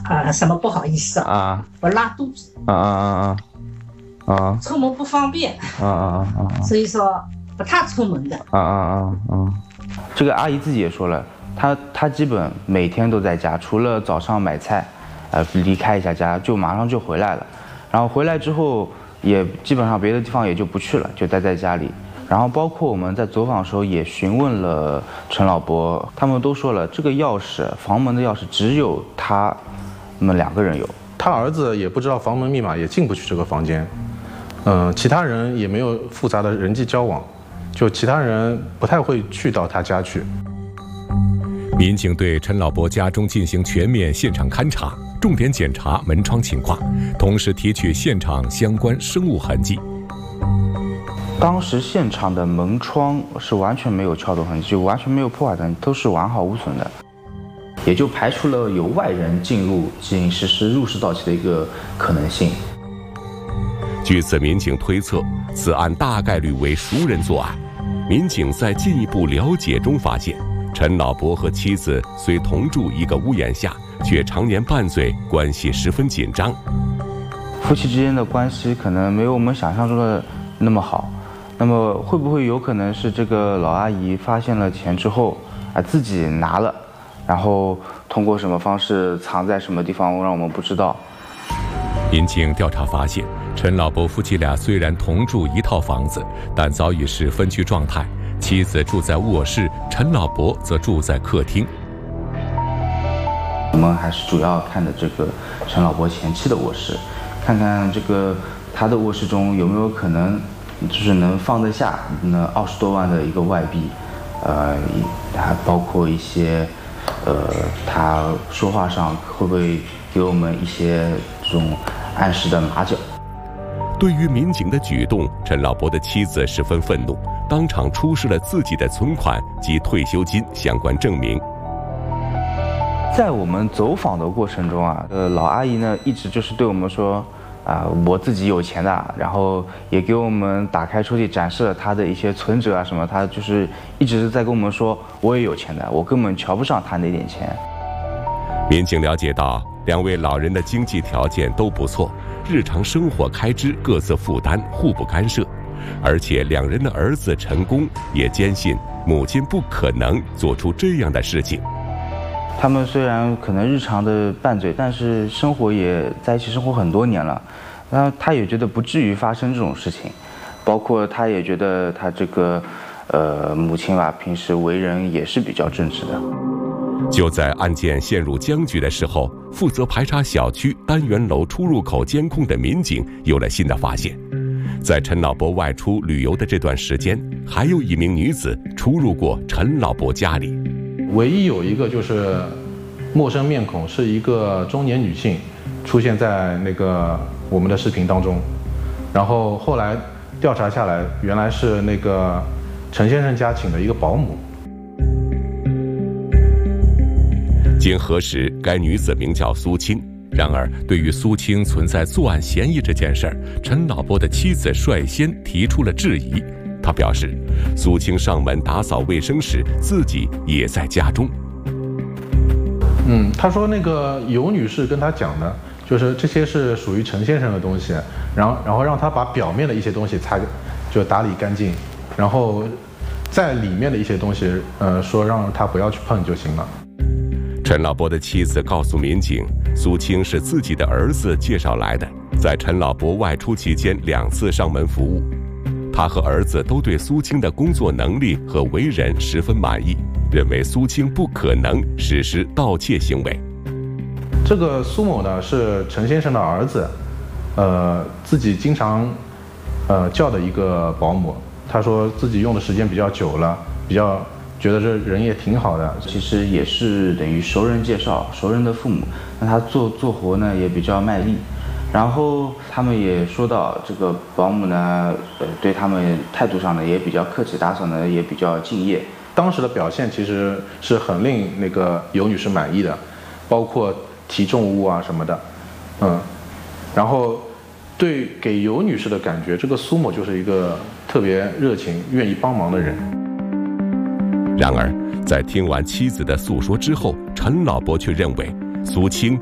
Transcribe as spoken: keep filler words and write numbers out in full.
啊、什么不好意思啊， 啊我拉肚子， 啊啊啊啊啊出门不方便， 啊啊啊所以说不太出门的。 啊啊啊啊！这个阿姨自己也说了，她她基本每天都在家，除了早上买菜，呃，离开一下家就马上就回来了，然后回来之后也基本上别的地方也就不去了，就待在家里。然后包括我们在走访的时候也询问了陈老伯，他们都说了，这个钥匙房门的钥匙只有他们两个人有， 他儿子也不知道房门密码，也进不去这个房间。嗯、呃，其他人也没有复杂的人际交往，就其他人不太会去到他家去。 民警对陈老伯家中进行全面现场勘查，重点检查门窗情况，同时提取现场相关生物痕迹。 当时现场的门窗是完全没有撬动痕迹，就完全没有破坏的痕迹，都是完好无损的，也就排除了有外人进入进行实施入室盗窃的一个可能性。 据此民警推测，此案大概率为熟人作案。民警在进一步了解中发现，陈老伯和妻子虽同住一个屋檐下，却常年拌嘴，关系十分紧张。 夫妻之间的关系可能没有我们想象中的那么好，那么会不会有可能是这个老阿姨发现了钱之后啊自己拿了，然后通过什么方式藏在什么地方让我们不知道？ 民警调查发现，陈老伯夫妻俩虽然同住一套房子，但早已是分居状态。妻子住在卧室，陈老伯则住在客厅。 我们还是主要看的这个陈老伯前妻的卧室，看看这个他的卧室中有没有可能就是能放得下那二十多万的一个外币，呃，还包括一些，呃，他说话上会不会给我们一些这种暗示的马脚？ 对于民警的举动，陈老伯的妻子十分愤怒，当场出示了自己的存款及退休金相关证明。 在我们走访的过程中啊，呃，老阿姨呢一直就是对我们说，啊、呃，我自己有钱的，然后也给我们打开抽屉展示了她的一些存折啊什么，她就是一直在跟我们说我也有钱的，我根本瞧不上她那点钱。 民警了解到，两位老人的经济条件都不错，日常生活开支各自负担，互不干涉。而且两人的儿子陈功也坚信母亲不可能做出这样的事情。 他们虽然可能日常的拌嘴，但是生活也在一起生活很多年了，然后他也觉得不至于发生这种事情，包括他也觉得他这个呃母亲吧，平时为人也是比较正直的。 就在案件陷入僵局的时候，负责排查小区单元楼出入口监控的民警有了新的发现。在陈老伯外出旅游的这段时间，还有一名女子出入过陈老伯家里。 唯一有一个就是陌生面孔，是一个中年女性，出现在那个我们的视频当中。然后后来调查下来，原来是那个陈先生家请的一个保姆。 经核实，该女子名叫苏青。然而，对于苏青存在作案嫌疑这件事儿，陈老伯的妻子率先提出了质疑。他表示，苏青上门打扫卫生时，自己也在家中。 嗯，他说那个尤女士跟他讲的，就是这些是属于陈先生的东西，然后然后让他把表面的一些东西擦，就打理干净，然后在里面的一些东西，呃，说让他不要去碰就行了。 陈老伯的妻子告诉民警，苏青是自己的儿子介绍来的，在陈老伯外出期间两次上门服务。他和儿子都对苏青的工作能力和为人十分满意，认为苏青不可能实施盗窃行为。 这个苏某呢是陈先生的儿子，呃，自己经常呃叫的一个保姆。他说自己用的时间比较久了，比较觉得这人也挺好的。 其实也是等于熟人介绍，熟人的父母，那他做做活呢也比较卖力。然后他们也说到，这个保姆呢，呃，对他们态度上呢也比较客气，打扫呢也比较敬业。 当时的表现其实是很令那个尤女士满意的，包括提重物啊什么的，嗯，然后对给尤女士的感觉，这个苏某就是一个特别热情、愿意帮忙的人。 然而，在听完妻子的诉说之后，陈老伯却认为苏青